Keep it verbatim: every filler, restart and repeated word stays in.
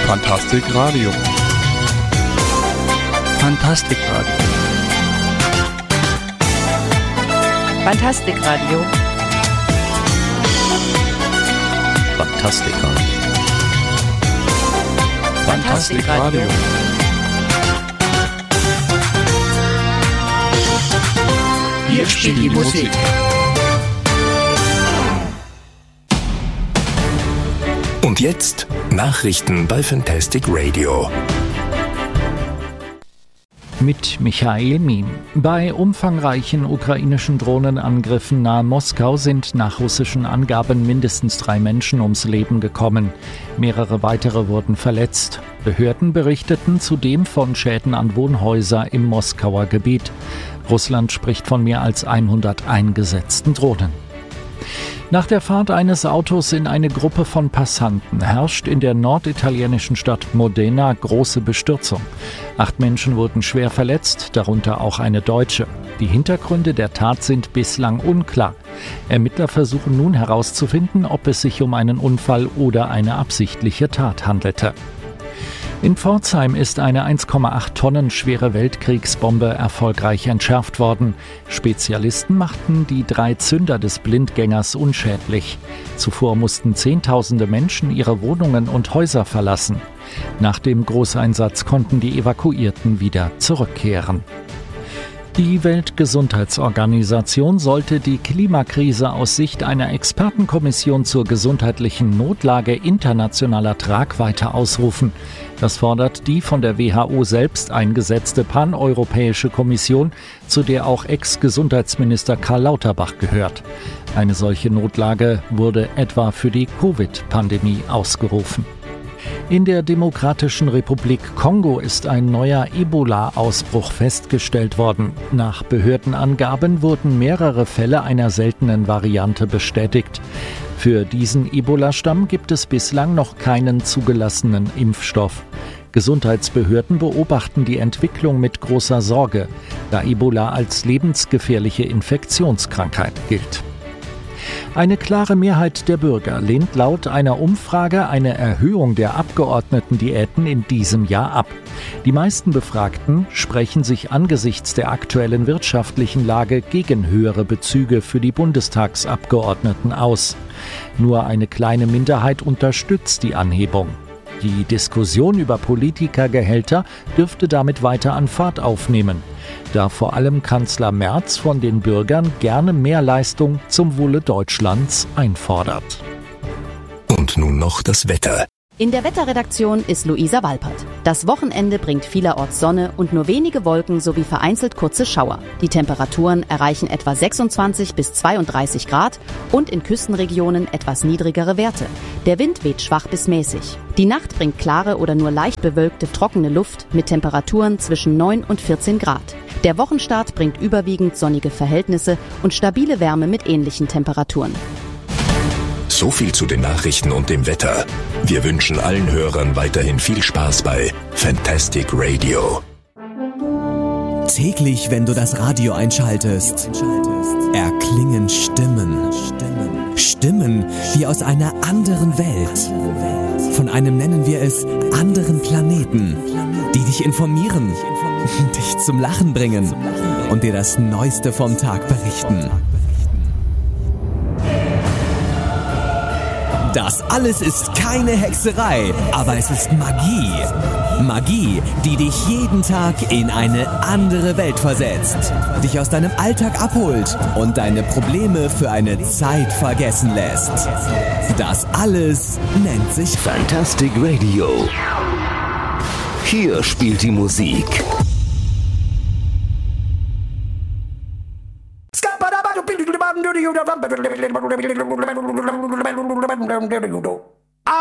Fantastik Radio. Fantastik Radio. Fantastik Radio. Fantastik Radio. Fantastik Radio. Hier spielt die Musik. Und jetzt Nachrichten bei Fantastic Radio. Mit Michael Mien. Bei umfangreichen ukrainischen Drohnenangriffen nahe Moskau sind nach russischen Angaben mindestens drei Menschen ums Leben gekommen. Mehrere weitere wurden verletzt. Behörden berichteten zudem von Schäden an Wohnhäuser im Moskauer Gebiet. Russland spricht von mehr als hundert eingesetzten Drohnen. Nach der Fahrt eines Autos in eine Gruppe von Passanten herrscht in der norditalienischen Stadt Modena große Bestürzung. Acht Menschen wurden schwer verletzt, darunter auch eine Deutsche. Die Hintergründe der Tat sind bislang unklar. Ermittler versuchen nun herauszufinden, ob es sich um einen Unfall oder eine absichtliche Tat handelte. In Pforzheim ist eine eins Komma acht Tonnen schwere Weltkriegsbombe erfolgreich entschärft worden. Spezialisten machten die drei Zünder des Blindgängers unschädlich. Zuvor mussten Zehntausende Menschen ihre Wohnungen und Häuser verlassen. Nach dem Großeinsatz konnten die Evakuierten wieder zurückkehren. Die Weltgesundheitsorganisation sollte die Klimakrise aus Sicht einer Expertenkommission zur gesundheitlichen Notlage internationaler Tragweite ausrufen. Das fordert die von der W H O selbst eingesetzte paneuropäische Kommission, zu der auch Ex-Gesundheitsminister Karl Lauterbach gehört. Eine solche Notlage wurde etwa für die Covid-Pandemie ausgerufen. In der Demokratischen Republik Kongo ist ein neuer Ebola-Ausbruch festgestellt worden. Nach Behördenangaben wurden mehrere Fälle einer seltenen Variante bestätigt. Für diesen Ebola-Stamm gibt es bislang noch keinen zugelassenen Impfstoff. Gesundheitsbehörden beobachten die Entwicklung mit großer Sorge, da Ebola als lebensgefährliche Infektionskrankheit gilt. Eine klare Mehrheit der Bürger lehnt laut einer Umfrage eine Erhöhung der Abgeordnetendiäten in diesem Jahr ab. Die meisten Befragten sprechen sich angesichts der aktuellen wirtschaftlichen Lage gegen höhere Bezüge für die Bundestagsabgeordneten aus. Nur eine kleine Minderheit unterstützt die Anhebung. Die Diskussion über Politikergehälter dürfte damit weiter an Fahrt aufnehmen, da vor allem Kanzler Merz von den Bürgern gerne mehr Leistung zum Wohle Deutschlands einfordert. Und nun noch das Wetter. In der Wetterredaktion ist Luisa Walpert. Das Wochenende bringt vielerorts Sonne und nur wenige Wolken sowie vereinzelt kurze Schauer. Die Temperaturen erreichen etwa sechsundzwanzig bis zweiunddreißig Grad und in Küstenregionen etwas niedrigere Werte. Der Wind weht schwach bis mäßig. Die Nacht bringt klare oder nur leicht bewölkte trockene Luft mit Temperaturen zwischen neun und vierzehn Grad. Der Wochenstart bringt überwiegend sonnige Verhältnisse und stabile Wärme mit ähnlichen Temperaturen. So viel zu den Nachrichten und dem Wetter. Wir wünschen allen Hörern weiterhin viel Spaß bei Fantastic Radio. Täglich, wenn du das Radio einschaltest, erklingen Stimmen. Stimmen wie aus einer anderen Welt. Von einem nennen wir es anderen Planeten, die dich informieren, dich zum Lachen bringen und dir das Neueste vom Tag berichten. Das alles ist keine Hexerei, aber es ist Magie. Magie, die dich jeden Tag in eine andere Welt versetzt, dich aus deinem Alltag abholt und deine Probleme für eine Zeit vergessen lässt. Das alles nennt sich Fantastic Radio. Hier spielt die Musik. There you go.